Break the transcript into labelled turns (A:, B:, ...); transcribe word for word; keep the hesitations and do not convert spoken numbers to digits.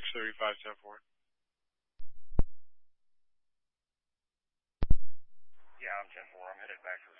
A: thirty-five ten four.
B: Yeah, I'm ten four. I'm headed back to the